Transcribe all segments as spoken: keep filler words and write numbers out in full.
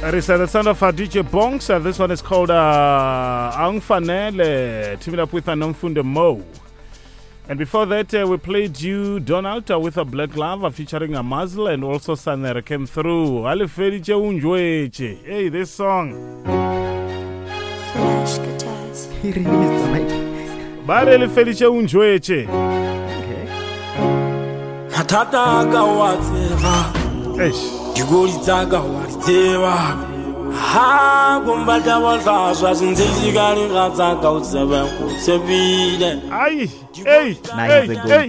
That is uh, the sound of uh, D J Bonks. Uh, this one is called uh, Angfanele, teaming up with Anomfunde Mo. And before that, uh, we played you Donald uh, with a Black Glove uh, featuring a muzzle, and also Sanere came through. Hey, this song. Flash guitars. Barele Felice Unjweche. Okay. Matata kawatseva. Eish. Digolitsaga waritseva. Ha kumbata walfaswa sinzizikali ngatsaka utseba kutsebile. Ay, hey, Nice, hey, good. hey.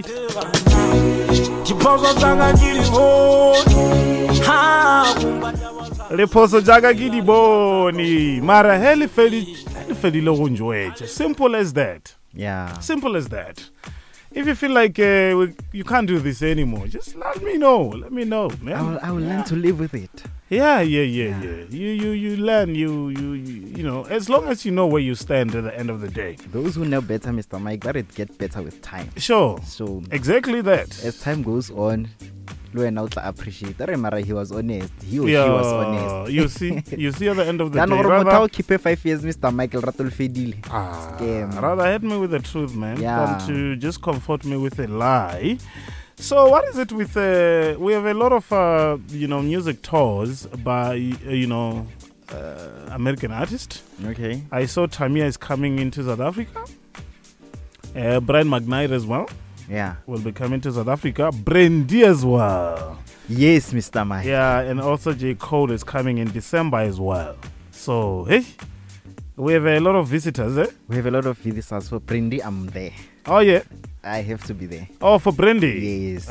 Chiposo tsaka kiliboni. Ha kumbata walfaswa. Leposo jaga gidiboni. Mara heli feli heli feli lo unjweche. Simple as that. Yeah. Simple as that. If you feel like uh, we, you can't do this anymore, just let me know. Let me know, man. I will, I will learn to live with it. Yeah, yeah, yeah, yeah. You, you, you learn. You, you, you, you know. As long as you know where you stand at the end of the day. Those who know better, Mister Mike, let it get better with time. Sure. So Exactly that. as time goes on, Luena will appreciate that. Remember, he was honest. He or Yeah. she was honest. You see, you see at the end of the Then day. or Rather, rather, keep five years, Mister Michael Ratul Fedile. ah, Scam. rather hit me with the truth, man, Yeah. than to just comfort me with a lie. So what is it with? Uh, we have a lot of uh, you know music tours by uh, you know uh, American artists. Okay. I saw Tamia is coming into South Africa. Uh, Brian McKnight as well Yeah. will be coming to South Africa. Brandy as well. Yes, Mister Mike. Yeah, and also J. Cole is coming in December as well. So, hey, we have a lot of visitors, eh? We have a lot of visitors for Brandy. I'm there. Oh, yeah. I have to be there. Oh, for Brandy. Yes.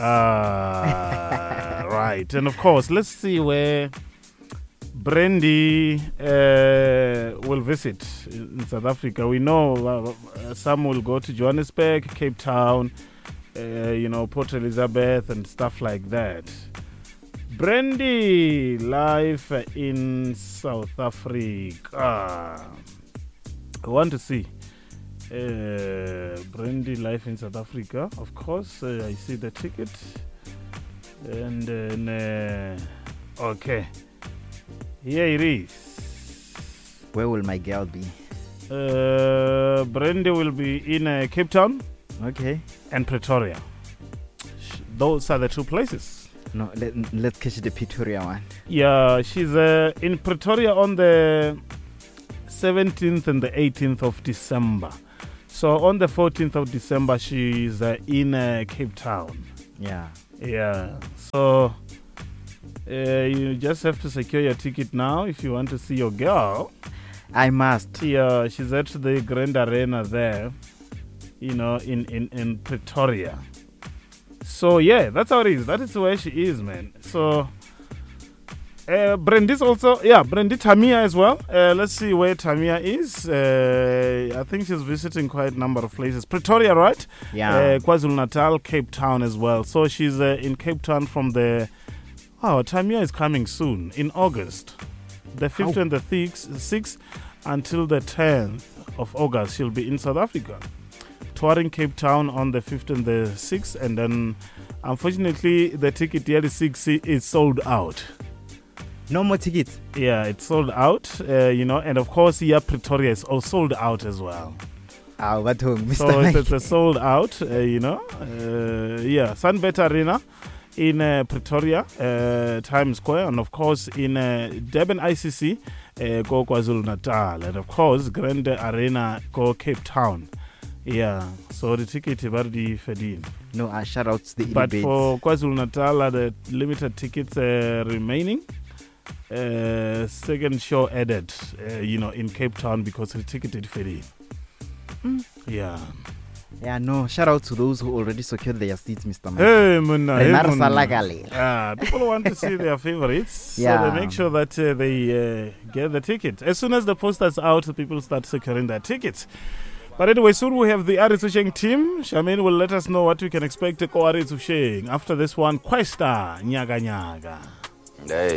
Ah, right. And of course, let's see where Brandy uh, will visit in South Africa. We know uh, some will go to Johannesburg, Cape Town, uh, you know, Port Elizabeth and stuff like that. Brandy live in South Africa. I want to see uh, Brandy live in South Africa. Of course, uh, I see the ticket. And then, uh, okay. Here it is. Where will my girl be? Uh, Brandy will be in uh, Cape Town Okay. and Pretoria. Sh- Those are the two places. No, let, let's catch the Pretoria one. Yeah, she's uh, in Pretoria on the seventeenth and the eighteenth of December. So on the fourteenth of December, she's uh, in uh, Cape Town. Yeah. Yeah. So uh, you just have to secure your ticket now if you want to see your girl. I must. Yeah, she's at the Grand Arena there, you know, in, in, in Pretoria. So yeah, that's how it is. That is where she is, man. So uh, Brandy's also, yeah, Brandy Tamia as well. Uh, let's see where Tamia is. Uh, I think she's visiting quite a number of places. Pretoria, right? Yeah. Uh, KwaZulu-Natal, Cape Town as well. So she's uh, in Cape Town from the... Oh, Tamia is coming soon, in August. The fifth How? and the sixth until the tenth of August, she'll be in South Africa. Touring Cape Town on the fifth and the sixth. And then, unfortunately, the ticket year six is sold out. No more tickets. Yeah, it's sold out, uh, you know. And of course, yeah, Pretoria is all sold out as well. Ah, what home, Mister So Mike? it's, it's a sold out, uh, you know. Uh, yeah, Sunbet Arena in uh, Pretoria, uh, Times Square, and of course in uh, Durban I C C, uh, go KwaZulu-Natal, and of course Grand Arena, go Cape Town. Yeah, so the ticket is already fading. No, uh, shout out to the But Ilibets. for KwaZulu-Natal, are the limited tickets uh, remaining. Uh, second show added, uh, you know, in Cape Town because the ticket is fading. Mm. Yeah. Yeah, no, shout out to those who already secured their seats, Mister Mike. Hey, Muna, hey, Renar Muna. Salagale. Ah, people want to see their favorites, Yeah. so they make sure that uh, they uh, get the ticket. As soon as the poster's out, the people start securing their tickets. But anyway, soon we have the Aritz Usheng team. Shamin will let us know what we can expect to go Aritz Usheng after this one. Questa Nyaga Nyaga. Hey.